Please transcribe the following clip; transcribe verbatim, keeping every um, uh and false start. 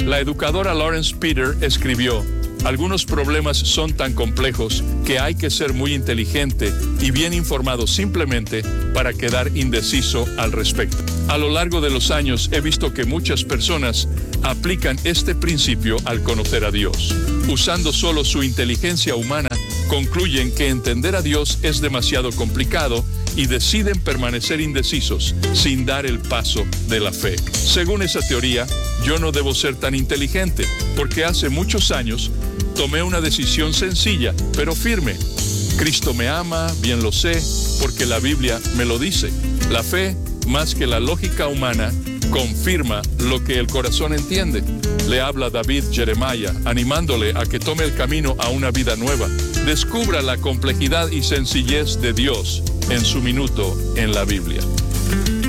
La educadora Lawrence Peter escribió: algunos problemas son tan complejos que hay que ser muy inteligente y bien informado simplemente para quedar indeciso al respecto. A lo largo de los años he visto que muchas personas aplican este principio al conocer a Dios. Usando solo su inteligencia humana, concluyen que entender a Dios es demasiado complicado y deciden permanecer indecisos sin dar el paso de la fe. Según esa teoría, yo no debo ser tan inteligente porque hace muchos años tomé una decisión sencilla, pero firme. Cristo me ama, bien lo sé, porque la Biblia me lo dice. La fe, más que la lógica humana, confirma lo que el corazón entiende. Le habla David Jeremiah, animándole a que tome el camino a una vida nueva. Descubra la complejidad y sencillez de Dios en su minuto en la Biblia.